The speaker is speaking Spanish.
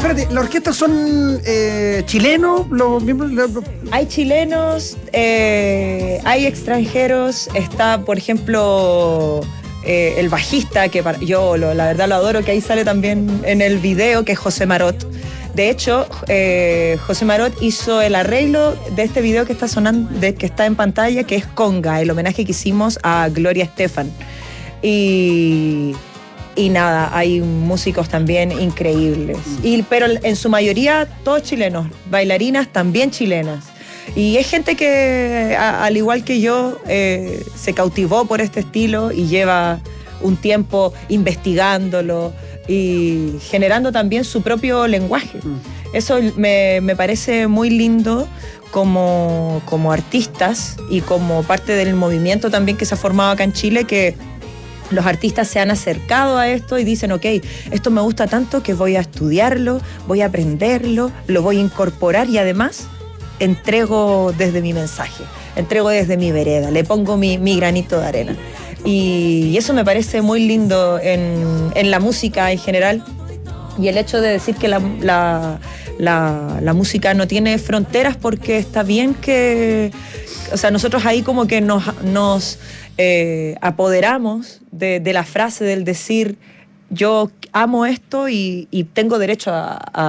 espérate, ¿las orquestas son chilenos? Los miembros, Hay chilenos, hay extranjeros, está, por ejemplo, el bajista, que la verdad lo adoro, que ahí sale también en el video, que es José Marot. De hecho, José Marot hizo el arreglo de este video que está sonando, que está en pantalla, que es Conga, el homenaje que hicimos a Gloria Estefan. Y nada, hay músicos también increíbles. Pero en su mayoría todos chilenos, bailarinas también chilenas. Y es gente que, al igual que yo, se cautivó por este estilo y lleva un tiempo investigándolo y generando también su propio lenguaje. Eso me parece muy lindo como artistas y como parte del movimiento también que se ha formado acá en Chile, que los artistas se han acercado a esto y dicen, ok, esto me gusta tanto que voy a estudiarlo, voy a aprenderlo, lo voy a incorporar y además entrego desde mi mensaje, entrego desde mi vereda, le pongo mi granito de arena. Y eso me parece muy lindo en la música en general. Y el hecho de decir que la música no tiene fronteras, porque está bien que... O sea, nosotros ahí como que nos apoderamos de la frase del decir, yo amo esto y tengo derecho a